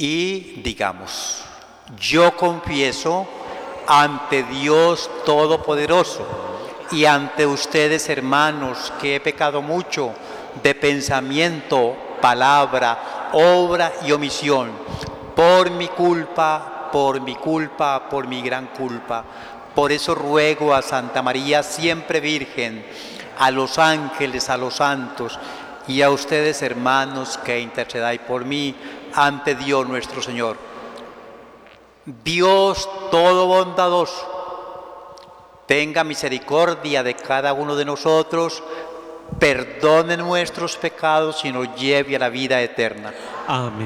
y digamos: yo confieso ante Dios Todopoderoso y ante ustedes, hermanos, que he pecado mucho de pensamiento, palabra, obra y omisión, por mi culpa, por mi gran culpa. Por eso ruego a Santa María, siempre Virgen, a los ángeles, a los santos, y a ustedes, hermanos, que intercedáis por mí ante Dios nuestro Señor. Dios todo bondadoso, tenga misericordia de cada uno de nosotros, perdone nuestros pecados y nos lleve a la vida eterna. Amén.